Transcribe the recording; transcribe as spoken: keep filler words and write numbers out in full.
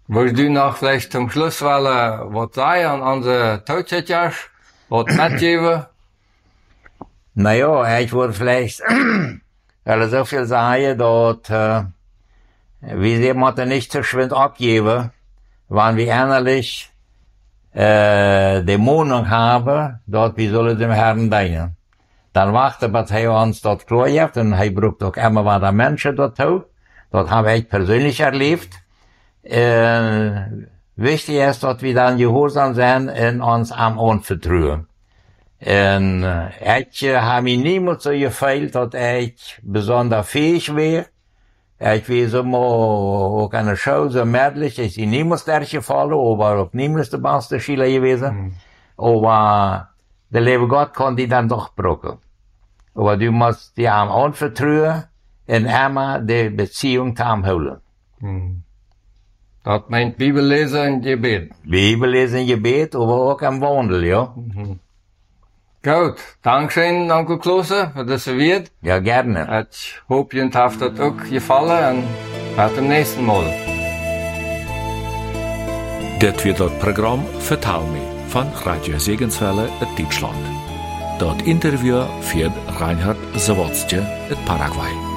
Willst du noch vielleicht zum Schluss wel uh, wat sagen an onze toetzetjars? Wat metgeven? Naja, ich würde vielleicht weil so viel sagen, dass äh, wir jemanden nicht zu schwind abgeben, wenn wir innerlich äh, die Meinung haben, dass wir sollen dem Herrn dienen. Dann wartet, was er uns dort klar hat, und er braucht auch immer wieder Menschen dazu. Das habe ich persönlich erlebt. Äh, wichtig ist, dass wir dann gehorsam sind und uns am anvertrauen. Und äh, ich äh, habe mir niemals so gefeilt, dass ich besonders fähig wäre. Ich weiß immer, auch an der Show so mädlich, ist sie niemals der gefallen, aber auch niemals der beste Schüler gewesen. Mhm. Aber der liebe Gott kann die dann doch brauchen. Aber du musst dir am anvertrauen und immer die Beziehung zusammenholen. Mhm. Das meint Bibellesen und Gebet. Bibellesen und Gebet, aber auch am Wandel, ja. Mhm. Gut, Dankeschön, Onkel Klose, für das Serviert. Ja, gerne. Ich hoffe, Ihnen hat das auch gefallen und bis zum nächsten Mal. Dit wird das Programm Vertel me von Radio Segenswelle in Deutschland. Das Interview führt Reinhard Zawadzki in Paraguay.